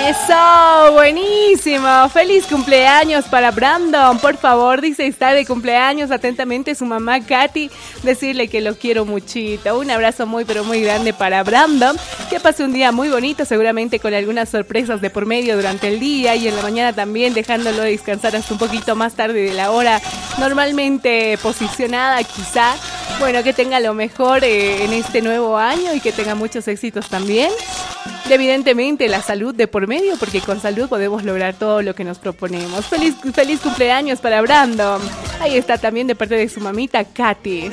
Eso, buenísimo. Feliz cumpleaños para Brandon. Por favor, dice, está de cumpleaños. Atentamente su mamá Katy. Decirle que lo quiero muchito. Un abrazo muy pero muy grande para Brandon. Que pase un día muy bonito, seguramente con algunas sorpresas de por medio durante el día y en la mañana también, dejándolo descansar hasta un poquito más tarde de la hora normalmente posicionada quizá. Bueno, que tenga lo mejor en este nuevo año y que tenga muchos éxitos también. Y evidentemente la salud de por medio, porque con salud podemos lograr todo lo que nos proponemos. Feliz cumpleaños para Brandon. Ahí está también de parte de su mamita Katy.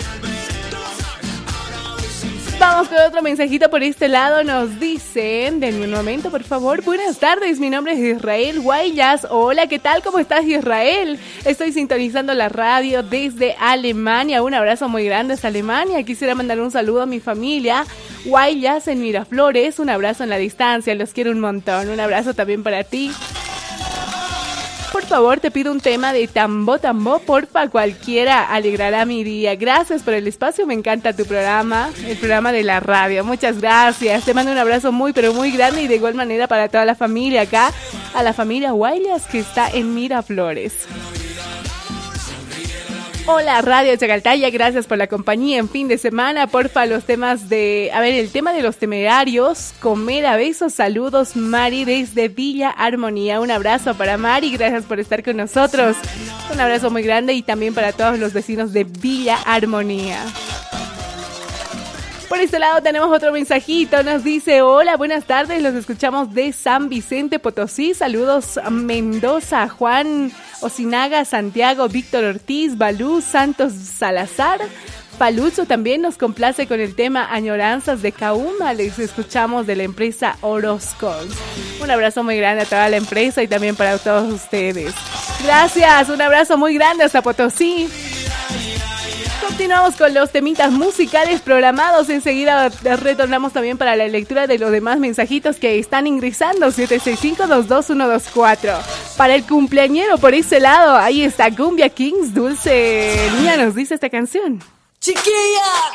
Vamos con otro mensajito por este lado. Nos dicen, denme un momento por favor. Buenas tardes, mi nombre es Israel Guayas. Hola, ¿qué tal? ¿Cómo estás, Israel? Estoy sintonizando la radio desde Alemania. Un abrazo muy grande hasta Alemania. Quisiera mandar un saludo a mi familia Guayas en Miraflores. Un abrazo en la distancia, los quiero un montón. Un abrazo también para ti. Por favor, te pido un tema de Tambo Tambo, porfa, cualquiera alegrará mi día. Gracias por el espacio, me encanta tu programa, el programa de la radio. Muchas gracias, te mando un abrazo muy, pero muy grande y de igual manera para toda la familia acá, a la familia Guayas que está en Miraflores. Hola Radio Chacaltaya, gracias por la compañía en fin de semana. Porfa, los temas el tema de los temerarios, comer a besos. Saludos, Mari desde Villa Armonía. Un abrazo para Mari, gracias por estar con nosotros. Un abrazo muy grande y también para todos los vecinos de Villa Armonía. Por este lado tenemos otro mensajito, nos dice, hola, buenas tardes, los escuchamos de San Vicente Potosí, saludos Mendoza, Juan Osinaga, Santiago, Víctor Ortiz, Balú, Santos Salazar, Palucho también nos complace con el tema Añoranzas de Kauma, les escuchamos de la empresa Orozcos. Un abrazo muy grande a toda la empresa y también para todos ustedes. Gracias, un abrazo muy grande hasta Potosí. Continuamos con los temitas musicales programados. Enseguida retornamos también para la lectura de los demás mensajitos que están ingresando. 765-22124. Para el cumpleañero por ese lado, ahí está Cumbia Kings. Dulce Niña nos dice esta canción. ¡Chiquilla!